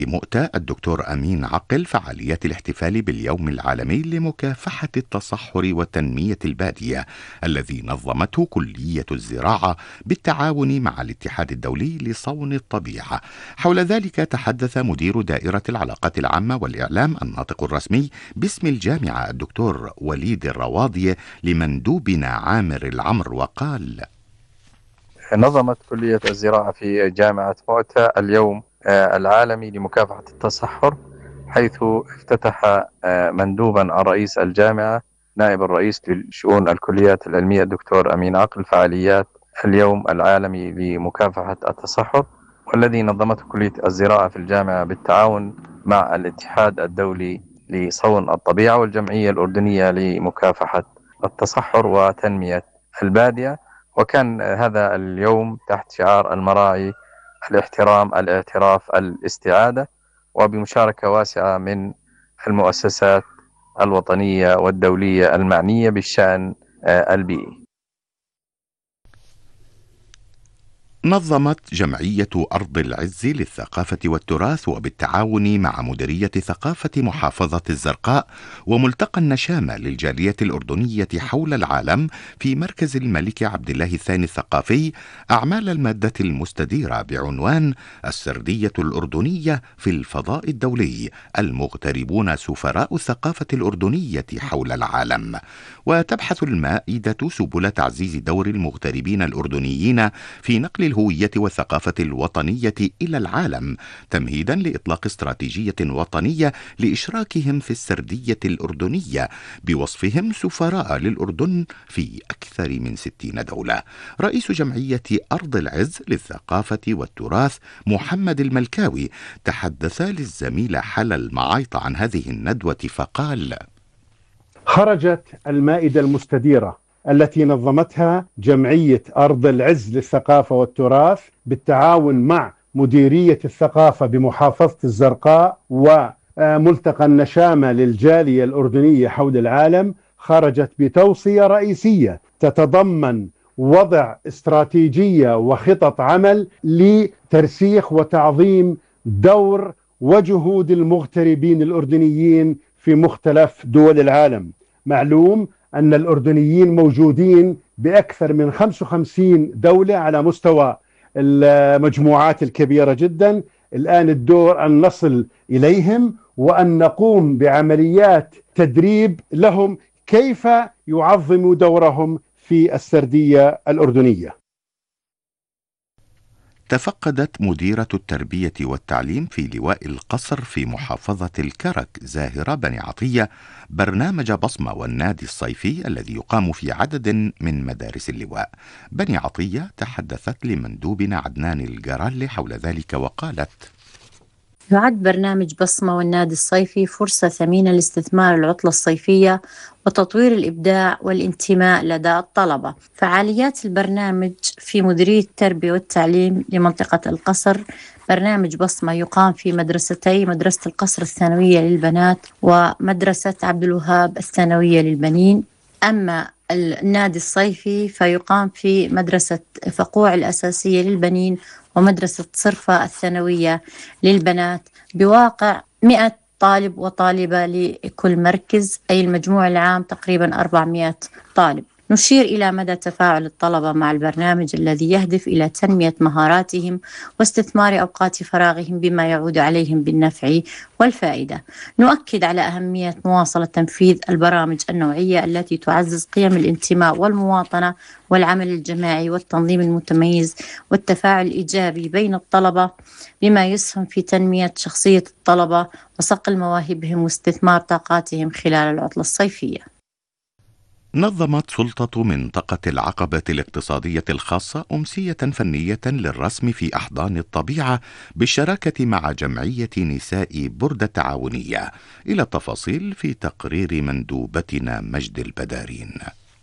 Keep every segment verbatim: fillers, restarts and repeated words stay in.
مؤتة الدكتور أمين عقل فعاليات الاحتفال باليوم العالمي لمكافحة التصحر وتنمية البادية الذي نظمته كلية الزراعة بالتعاون مع الاتحاد الدولي لصون الطبيعة. حول ذلك تحدث مدير دائرة العلاقات العامة والإعلام الناطق الرسمي باسم الجامعة الدكتور وليد الرواضي لمندوبنا عامر العمر وقال: نظمت كلية الزراعة في جامعة مؤتة اليوم العالمي لمكافحة التصحر، حيث افتتح مندوبا رئيس الجامعة نائب الرئيس لشؤون الكليات العلمية الدكتور أمين عقل فعاليات اليوم العالمي لمكافحة التصحر، والذي نظمته كلية الزراعة في الجامعة بالتعاون مع الاتحاد الدولي لصون الطبيعة والجمعية الأردنية لمكافحة التصحر وتنمية البادية. وكان هذا اليوم تحت شعار المراعي الاحترام الاعتراف الاستعادة، وبمشاركة واسعة من المؤسسات الوطنية والدولية المعنية بالشأن البيئي. نظمت جمعية أرض العز للثقافة والتراث وبالتعاون مع مديرية ثقافة محافظة الزرقاء وملتقى النشامة للجالية الأردنية حول العالم في مركز الملك عبد الله الثاني الثقافي أعمال المادة المستديرة بعنوان السردية الأردنية في الفضاء الدولي، المغتربون سفراء الثقافة الأردنية حول العالم. وتبحث المائدة سبل تعزيز دور المغتربين الأردنيين في نقل الهوية والثقافة الوطنية إلى العالم، تمهيدا لإطلاق استراتيجية وطنية لإشراكهم في السردية الأردنية بوصفهم سفراء للأردن في أكثر من ستين دولة. رئيس جمعية أرض العز للثقافة والتراث محمد الملكاوي تحدث للزميلة حلا المعايطة عن هذه الندوة فقال: خرجت المائدة المستديرة التي نظمتها جمعية أرض العز للثقافة والتراث بالتعاون مع مديرية الثقافة بمحافظة الزرقاء وملتقى النشامة للجالية الأردنية حول العالم، خرجت بتوصية رئيسية تتضمن وضع استراتيجية وخطط عمل لترسيخ وتعظيم دور وجهود المغتربين الأردنيين في مختلف دول العالم. معلوم أن الأردنيين موجودين بأكثر من خمسة وخمسين دولة على مستوى المجموعات الكبيرة جدا. الآن الدور أن نصل إليهم وأن نقوم بعمليات تدريب لهم كيف يعظموا دورهم في السردية الأردنية. تفقدت مديرة التربية والتعليم في لواء القصر في محافظة الكرك زاهرة بني عطية برنامج بصمة والنادي الصيفي الذي يقام في عدد من مدارس اللواء. بني عطية تحدثت لمندوبنا عدنان الجرالي حول ذلك وقالت: يعد برنامج بصمة والنادي الصيفي فرصة ثمينة لاستثمار العطلة الصيفية وتطوير الإبداع والانتماء لدى الطلبة. فعاليات البرنامج في مديرية التربية والتعليم لمنطقة القصر برنامج بصمة يقام في مدرستي مدرسة القصر الثانوية للبنات ومدرسة عبد الوهاب الثانوية للبنين. أما النادي الصيفي فيقام في مدرسة فقوع الأساسية للبنين ومدرسة صرفة الثانوية للبنات بواقع مئة طالب وطالبة لكل مركز، أي المجموع العام تقريبا أربعمئة طالب. نشير إلى مدى تفاعل الطلبة مع البرنامج الذي يهدف إلى تنمية مهاراتهم واستثمار أوقات فراغهم بما يعود عليهم بالنفع والفائدة. نؤكد على أهمية مواصلة تنفيذ البرامج النوعية التي تعزز قيم الانتماء والمواطنة والعمل الجماعي والتنظيم المتميز والتفاعل الإيجابي بين الطلبة بما يسهم في تنمية شخصية الطلبة وصقل مواهبهم واستثمار طاقاتهم خلال العطلة الصيفية. نظمت سلطة منطقة العقبة الاقتصادية الخاصة أمسية فنية للرسم في أحضان الطبيعة بالشراكة مع جمعية نساء بردة التعاونية. إلى التفاصيل في تقرير مندوبتنا مجد البدارين.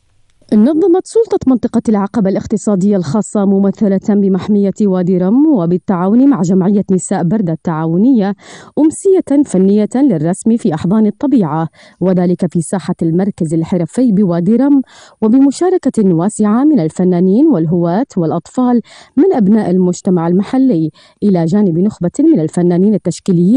نظمت سلطة منطقة العقبة الاقتصادية الخاصة ممثلة بمحمية وادي رم وبالتعاون مع جمعية نساء بردة التعاونية أمسية فنية للرسم في أحضان الطبيعة، وذلك في ساحة المركز الحرفي بوادي رم، وبمشاركة واسعة من الفنانين والهواة والأطفال من أبناء المجتمع المحلي، إلى جانب نخبة من الفنانين التشكيليين